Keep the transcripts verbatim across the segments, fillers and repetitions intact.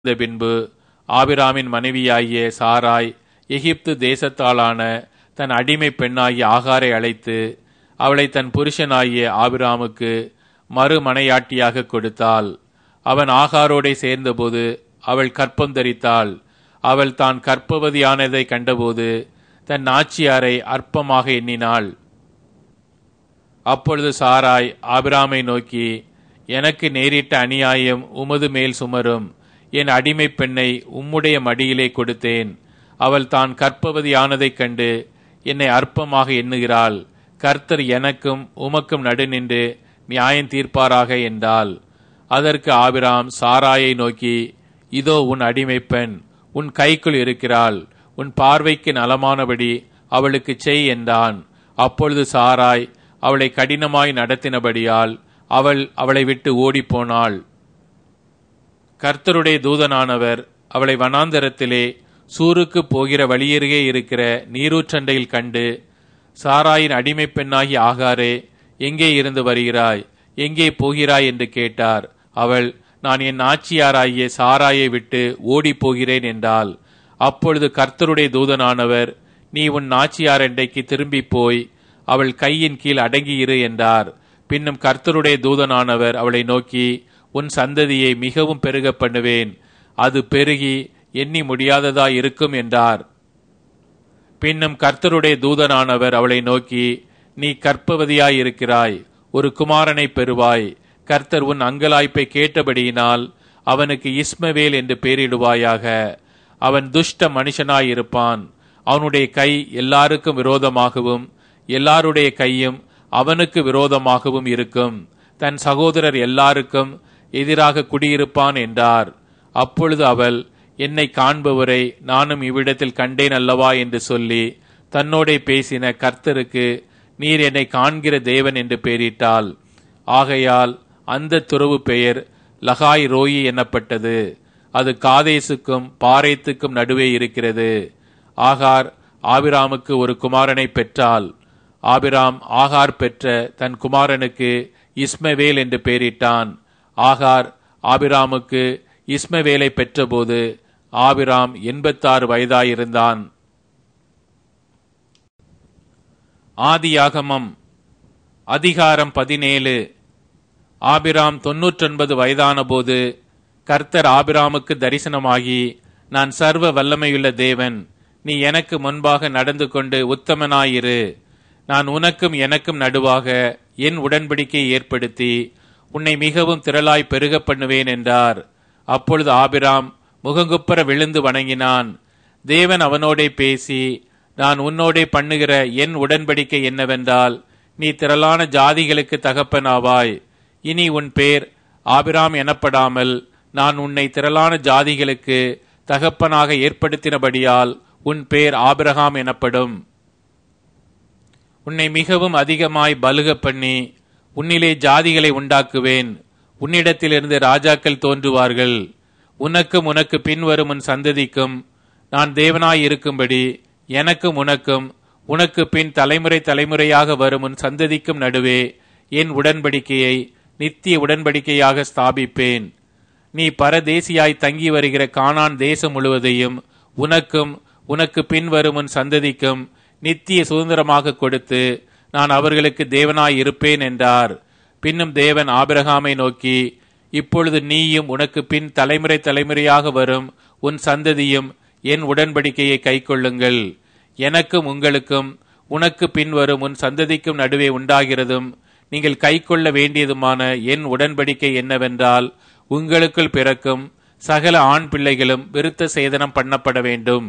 இருந்த பின்பு ஆபிராமின் மனைவியாகிய சாராய் எகிப்து தேசத்தாலான தன் அடிமை பெண்ணாகிய ஆகாரை அழைத்து அவளை தன் புருஷனாகிய ஆபிராமுக்கு மறுமனையாட்டியாக கொடுத்தாள். அவன் ஆகாரோடே சேர்ந்தபோது அவள் கற்பம் தரித்தாள். அவள் தான் கற்பவதியானதை கண்டபோது தன் நாச்சியாரை அற்பமாக எண்ணினாள். அப்பொழுது சாராய் ஆபிராமை நோக்கி, எனக்கு நேரிட்ட அநியாயம் உமது மேல் சுமரும். என் அடிமை பெண்ணை உம்முடைய மடியிலே கொடுத்தேன். அவள் தான் கற்பவதியானதைக் கண்டு என்னை அற்பமாக எண்ணுகிறாள். கர்த்தர் எனக்கும் உமக்கும் நடுநின்று நியாயம் தீர்ப்பாராக என்றாள். அதற்கு ஆபிராம் சாராயை நோக்கி, இதோ உன் அடிமை பெண் உன் கைக்குள் இருக்கிறாள். உன் பார்வைக்கு நலமானபடி அவளுக்கு செய் என்றான். அப்பொழுது சாராய் அவளை கடினமாய் நடத்தினபடியால் அவள் அவளை விட்டு ஓடிப்போனாள். கர்த்தருடைய தூதனானவர் அவளை வனாந்தரத்திலே சூருக்கு போகிற வழியருகே இருக்கிற நீரூற்றண்டையில் கண்டு, சாராயின் அடிமை பெண்ணாகி ஆகாரே, எங்கே இருந்து வருகிறாய், எங்கே போகிறாய் என்று கேட்டார். அவள், நான் என் நாச்சியாராகிய சாராயை விட்டு ஓடி போகிறேன் என்றாள். அப்பொழுது கர்த்தருடைய தூதனானவர், நீ உன் நாச்சியாரண்டைக்கு திரும்பி போய் அவள் கையின் கீழ் அடங்கியிரு என்றார். பின்னும் கர்த்தருடைய தூதனானவர் அவளை நோக்கி, உன் சந்ததியை மிகவும் பெருக பண்ணுவேன், அது பெருகி எண்ணி முடியாததாய் இருக்கும் என்றார். பின்னும் கர்த்தருடைய தூதனானவர் அவளை நோக்கி, நீ கற்பவதியாய் இருக்கிறாய், ஒரு குமாரனை பெறுவாய். கர்த்தர் உன் அங்கலாய்ப்பை கேட்டபடியினால் அவனுக்கு இஸ்மவேல் என்று பெயரிடுவாயாக. அவன் துஷ்ட மனுஷனாயிருப்பான். அவனுடைய கை எல்லாருக்கும் விரோதமாகவும் எல்லாருடைய கையும் அவனுக்கு விரோதமாகவும் இருக்கும். தன் சகோதரர் எல்லாருக்கும் எதிராக குடியிருப்பான் என்றார். அப்பொழுது அவள், என்னை காண்பவரை நானும் இவ்விடத்தில் கண்டேன் அல்லவா என்று சொல்லி தன்னோடே பேசின கர்த்தருக்கு நீர் என்னை காண்கிற தேவன் என்று பெயரிட்டாள். ஆகையால் அந்த துறவு பெயர் லகாய் ரோயி எனப்பட்டது. அது காதேசுக்கும் பாரேத்துக்கும் நடுவே இருக்கிறது. ஆகார் ஆபிராமுக்கு ஒரு குமாரனை பெற்றாள். ஆபிராம் ஆகார் பெற்ற தன் குமாரனுக்கு இஸ்மவேல் என்று பெயரிட்டான். ஆகார் ஆபிராமுக்கு இஸ்மவேலை பெற்றபோது ஆபிராம் எண்பத்தாறு வயதாயிருந்தான். ஆதியாகமம் அதிகாரம் பதினேழு. ஆபிராம் தொன்னூற்றொன்பது வயதான போது கர்த்தர் ஆபிராமுக்கு தரிசனமாகி, நான் சர்வ வல்லமையுள்ள தேவன், நீ எனக்கு முன்பாக நடந்து கொண்டு உத்தமனாயிரு. நான் உனக்கும் எனக்கும் நடுவாக என் உடன்படிக்கையை ஏற்படுத்தி உன்னை மிகவும் திரளாய் பெருக பண்ணுவேன் என்றார். அப்பொழுது ஆபிராம் முகங்குப்புற விழுந்து வணங்கினான். தேவன் அவனோடே பேசி, நான் உன்னோடே பண்ணுகிற என் உடன்படிக்கை என்னவென்றால், நீ திரளான ஜாதிகளுக்கு தகப்பனாவாய். இனி உன் பேர் ஆபிராம் எனப்படாமல் நான் உன்னை திரளான ஜாதிகளுக்கு தகப்பனாக ஏற்படுத்தினபடியால் உன் பேர் ஆபிரகாம் எனப்படும். உன்னை மிகவும் அதிகமாய் பலுக பண்ணி உன்னிலே ஜாதிகளை உண்டாக்குவேன். உன்னிடத்திலிருந்து ராஜாக்கள் தோன்றுவார்கள். உனக்கும் உனக்கு பின்வரும் உன் சந்ததிக்கும் நான் தேவனாய் இருக்கும்படி எனக்கும் உனக்கும் உனக்கு பின் தலைமுறை தலைமுறையாக வரும் உன் சந்ததிக்கும் நடுவே என் உடன்படிக்கையை நித்திய உடன்படிக்கையாக ஸ்தாபிப்பேன். நீ பரதேசியாய் தங்கி வருகிற கானான் தேசம் முழுவதையும் உனக்கும் உனக்கு பின்வரும் உன் சந்ததிக்கும் நித்திய சுதந்திரமாக கொடுத்து நான் அவர்களுக்கு தேவனாய் இருப்பேன் என்றார். பின்னும் தேவன் ஆபிரகாமை நோக்கி, இப்பொழுது நீயும் உனக்கு பின் தலைமுறை தலைமுறையாக வரும் உன் சந்ததியும் என் உடன்படிக்கையை கைக்கொள்ளுங்கள். எனக்கும் உங்களுக்கும் உனக்கு பின்வரும் உன் சந்ததிக்கும் நடுவே உண்டாகிறதும் நீங்கள் கைக்கொள்ள வேண்டியதுமான என் உடன்படிக்கை என்னவென்றால், உங்களுக்குள் பிறக்கும் சகல ஆண் பிள்ளைகளும் விருத்த சேதனம் பண்ணப்பட வேண்டும்.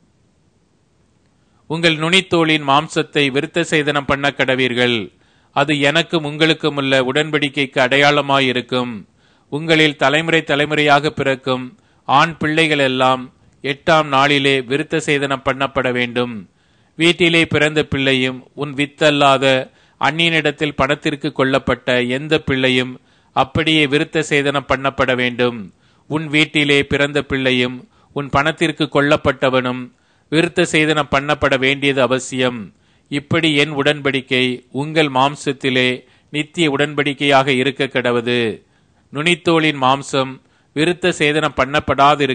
உங்கள் நுனித்தோளின் மாம்சத்தை விருத்த சேதனம் பண்ண கடவீர்கள். அது எனக்கும் உங்களுக்கும் உள்ள உடன்படிக்கைக்கு அடையாளமாயிருக்கும். உங்களில் தலைமுறை தலைமுறையாக பிறக்கும் ஆண் பிள்ளைகள் எல்லாம் எட்டாம் நாளிலே விருத்த சேதனம் பண்ணப்பட வேண்டும். வீட்டிலே பிறந்த பிள்ளையும் உன் வித்தல்லாத அந்நியனிடத்தில் பணத்திற்கு கொள்ளப்பட்ட எந்த பிள்ளையும் அப்படியே விருத்த சேதனம் பண்ணப்பட வேண்டும். உன் வீட்டிலே பிறந்த பிள்ளையும் உன் பணத்திற்கு கொள்ளப்பட்டவனும் விருத்த சேதனம் பண்ணப்பட வேண்டியது அவசியம். இப்படி என் உடன்படிக்கை உங்கள் மாம்சத்திலே நித்திய உடன்படிக்கையாக இருக்க கடவது. நுனித்தோளின் மாம்சம் விருத்த சேதனம் பண்ணப்படாதிருக்க